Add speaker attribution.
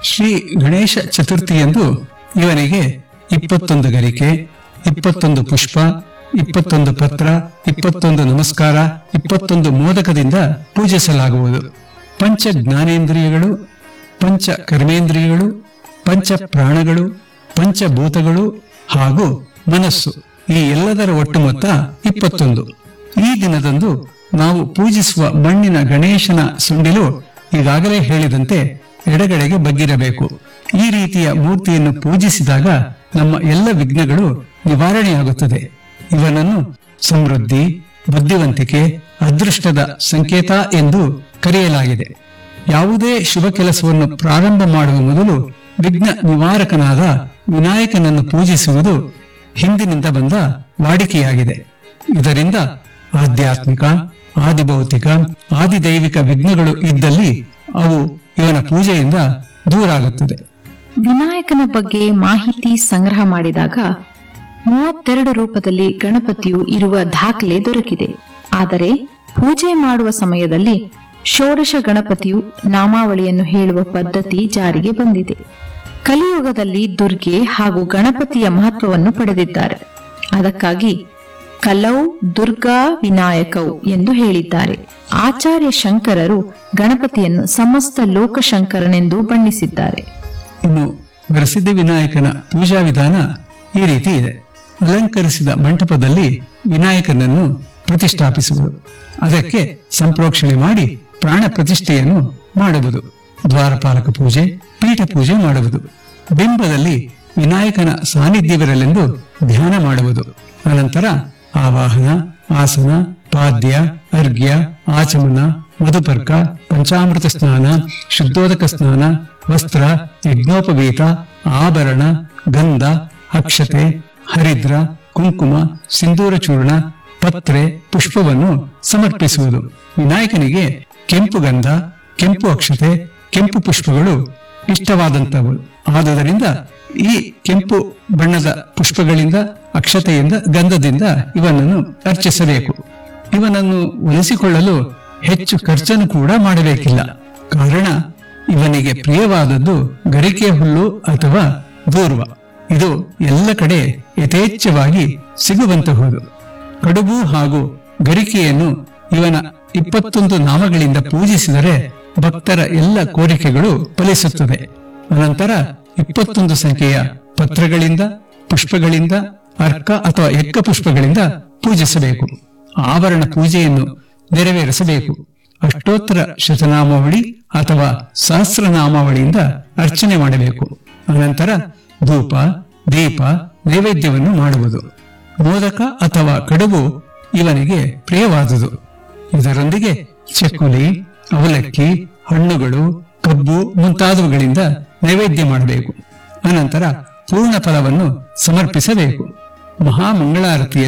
Speaker 1: ಶ್ರೀ ಗಣೇಶ ಚತುರ್ಥಿಯಂದು ಇವನಿಗೆ 21 ಗರಿಕೆ, 21 ಪುಷ್ಪ, 21 ಪತ್ರ, 21 ನಮಸ್ಕಾರ, 21 ಮೋದಕದಿಂದ ಪೂಜಿಸಲಾಗುವುದು. ಪಂಚ ಜ್ಞಾನೇಂದ್ರಿಯಗಳು, ಪಂಚ ಕರ್ಮೇಂದ್ರಿಯಗಳು, ಪಂಚ ಪ್ರಾಣಗಳು, ಪಂಚಭೂತಗಳು ಹಾಗೂ ಮನಸ್ಸು ಈ ಎಲ್ಲದರ ಒಟ್ಟು ಮೊತ್ತ 21. ಈ ದಿನದಂದು ನಾವು ಪೂಜಿಸುವ ಮಣ್ಣಿನ ಗಣೇಶನ ಸುಂಡಿಲು ಈಗಾಗಲೇ ಹೇಳಿದಂತೆ ಎಡಗಡೆಗೆ ಬಗ್ಗಿರಬೇಕು. ಈ ರೀತಿಯ ಮೂರ್ತಿಯನ್ನು ಪೂಜಿಸಿದಾಗ ನಮ್ಮ ಎಲ್ಲ ವಿಘ್ನಗಳು ನಿವಾರಣೆಯಾಗುತ್ತದೆ. ಇವನನ್ನು ಸಮೃದ್ಧಿ, ಬುದ್ಧಿವಂತಿಕೆ, ಅದೃಷ್ಟದ ಸಂಕೇತ ಎಂದು ಕರೆಯಲಾಗಿದೆ. ಯಾವುದೇ ಶುಭ ಕೆಲಸವನ್ನು ಪ್ರಾರಂಭ ಮಾಡುವ ಮೊದಲು ವಿಘ್ನ ನಿವಾರಕನಾದ ವಿನಾಯಕನನ್ನು ಪೂಜಿಸುವುದು ಹಿಂದಿನಿಂದ ಬಂದ ವಾಡಿಕೆಯಾಗಿದೆ. ಇದರಿಂದ ಆಧ್ಯಾತ್ಮಿಕ, ಆದಿಭೌತಿಕ, ಆದಿದೈವಿಕ ವಿಘ್ನಗಳು ಇದ್ದಲ್ಲಿ ಅವು ಇವನ ಪೂಜೆಯಿಂದ ದೂರಾಗುತ್ತದೆ.
Speaker 2: ವಿನಾಯಕನ ಬಗ್ಗೆ ಮಾಹಿತಿ ಸಂಗ್ರಹ ಮಾಡಿದಾಗ 32 ರೂಪದಲ್ಲಿ ಗಣಪತಿಯು ಇರುವ ದಾಖಲೆ ದೊರಕಿದೆ. ಆದರೆ ಪೂಜೆ ಮಾಡುವ ಸಮಯದಲ್ಲಿ ಷೋಡಶ ಗಣಪತಿಯು ನಾಮಾವಳಿಯನ್ನು ಹೇಳುವ ಪದ್ಧತಿ ಜಾರಿಗೆ ಬಂದಿದೆ. ಕಲಿಯುಗದಲ್ಲಿ ದುರ್ಗೆ ಹಾಗೂ ಗಣಪತಿಯ ಮಹತ್ವವನ್ನು ಪಡೆದಿದ್ದಾರೆ. ಅದಕ್ಕಾಗಿ ಕಲೌ ದುರ್ಗಾ ವಿನಾಯಕೌ ಎಂದು ಹೇಳಿದ್ದಾರೆ. ಆಚಾರ್ಯ ಶಂಕರರು ಗಣಪತಿಯನ್ನು ಸಮಸ್ತ ಲೋಕಶಂಕರನೆಂದು ಬಣ್ಣಿಸಿದ್ದಾರೆ.
Speaker 1: ಇನ್ನು ಪ್ರಸಿದ್ಧ ವಿನಾಯಕನ ಪೂಜಾ ವಿಧಾನ ಈ ರೀತಿ ಇದೆ. ಅಲಂಕರಿಸಿದ ಮಂಟಪದಲ್ಲಿ ವಿನಾಯಕನನ್ನು ಪ್ರತಿಷ್ಠಾಪಿಸುವುದು, ಅದಕ್ಕೆ ಸಂಪ್ರೋಕ್ಷಣೆ ಮಾಡಿ ಪ್ರಾಣ ಪ್ರತಿಷ್ಠೆಯನ್ನು ಮಾಡುವುದು, ದ್ವಾರಪಾಲಕ ಪೂಜೆ, ಪೀಠ ಪೂಜೆ ಮಾಡುವುದು, ಬಿಂಬದಲ್ಲಿ ವಿನಾಯಕನ ಸಾನ್ನಿಧ್ಯವಿರಲೆಂದು ಧ್ಯಾನ ಮಾಡುವುದು, ಅನಂತರ ಆವಾಹನ, ಆಸನ, ಪಾದ್ಯ, ಅರ್ಘ್ಯ, ಆಚಮನ, ಮಧುಪರ್ಕ, ಪಂಚಾಮೃತ ಸ್ನಾನ, ಶುದ್ಧೋದಕ ಸ್ನಾನ, ವಸ್ತ್ರ, ಯಜ್ಞೋಪವೀತ, ಆಭರಣ, ಗಂಧ, ಅಕ್ಷತೆ, ಹರಿದ್ರ, ಕುಂಕುಮ, ಸಿಂಧೂರ ಚೂರ್ಣ, ಪತ್ರೆ, ಪುಷ್ಪವನ್ನು ಸಮರ್ಪಿಸುವುದು. ವಿನಾಯಕನಿಗೆ ಕೆಂಪು ಗಂಧ, ಕೆಂಪು ಅಕ್ಷತೆ, ಕೆಂಪು ಪುಷ್ಪಗಳು ಇಷ್ಟವಾದಂತವು. ಆದುದರಿಂದ ಈ ಕೆಂಪು ಬಣ್ಣದ ಪುಷ್ಪಗಳಿಂದ, ಅಕ್ಷತೆಯಿಂದ, ಗಂಧದಿಂದ ಇವನನ್ನು ಅರ್ಚಿಸಬೇಕು. ಇವನನ್ನು ಒಲಿಸಿಕೊಳ್ಳಲು ಹೆಚ್ಚು ಖರ್ಚನ್ನು ಕೂಡ ಮಾಡಬೇಕಿಲ್ಲ. ಕಾರಣ ಇವನಿಗೆ ಪ್ರಿಯವಾದದ್ದು ಗರಿಕೆ ಹುಲ್ಲು ಅಥವಾ ದೂರ್ವ. ಇದು ಎಲ್ಲ ಕಡೆ ಯಥೇಚ್ಛವಾಗಿ ಸಿಗುವಂತಹುದು. ಕಡುಬು ಹಾಗೂ ಗರಿಕೆಯನ್ನು ಇವನ 21 ನಾಮಗಳಿಂದ ಪೂಜಿಸಿದರೆ ಭಕ್ತರ ಎಲ್ಲ ಕೋರಿಕೆಗಳು ಫಲಿಸುತ್ತದೆ. ಅನಂತರ 21 ಸಂಖ್ಯೆಯ ಪತ್ರಗಳಿಂದ, ಪುಷ್ಪಗಳಿಂದ, ಅರ್ಕ ಅಥವಾ ಎಕ್ಕ ಪುಷ್ಪಗಳಿಂದ ಪೂಜಿಸಬೇಕು. ಆವರಣ ಪೂಜೆಯನ್ನು ನೆರವೇರಿಸಬೇಕು. ಅಷ್ಟೋತ್ತರ ಶತನಾಮಾವಳಿ ಅಥವಾ ಸಹಸ್ರನಾಮಾವಳಿಯಿಂದ ಅರ್ಚನೆ ಮಾಡಬೇಕು. ಅನಂತರ ಧೂಪ, ದೀಪ, ನೈವೇದ್ಯವನ್ನು ಮಾಡುವುದು. ಮೋದಕ ಅಥವಾ ಕಡುಬು ಇವನಿಗೆ ಪ್ರಿಯವಾದುದು. ಇದರೊಂದಿಗೆ ಚಕ್ಕುಲಿ, ಅವಲಕ್ಕಿ, ಹಣ್ಣುಗಳು, ಕಬ್ಬು ಮುಂತಾದವುಗಳಿಂದ ನೈವೇದ್ಯ ಮಾಡಬೇಕು. ಅನಂತರ ಪೂರ್ಣ ಫಲವನ್ನು ಸಮರ್ಪಿಸಬೇಕು. ಮಹಾಮಂಗಳಾರತಿಯಲ್ಲಿ